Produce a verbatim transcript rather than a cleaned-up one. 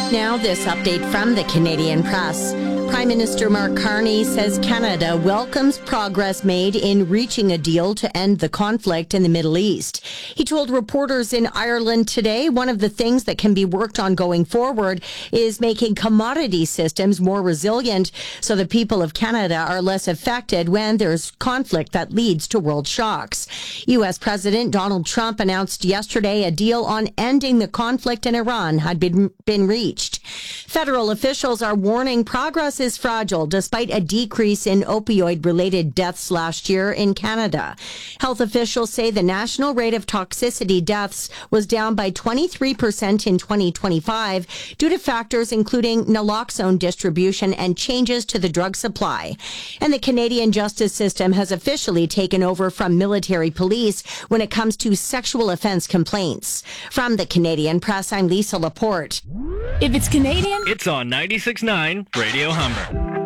Now, this update from the Canadian Press. Prime Minister Mark Carney says Canada welcomes progress made in reaching a deal to end the conflict in the Middle East. He told reporters in Ireland today one of the things that can be worked on going forward is making commodity systems more resilient so the people of Canada are less affected when there's conflict that leads to world shocks. U S. President Donald Trump announced yesterday a deal on ending the conflict in Iran had been, been reached. Federal officials are warning progress is fragile despite a decrease in opioid-related deaths last year in Canada. Health officials say the national rate of toxicity deaths was down by twenty-three percent in twenty twenty-five due to factors including naloxone distribution and changes to the drug supply. And the Canadian justice system has officially taken over from military police when it comes to sexual offense complaints. From the Canadian Press, I'm Lisa Laporte. If it's Canadian, it's on ninety-six point nine Radio Humber.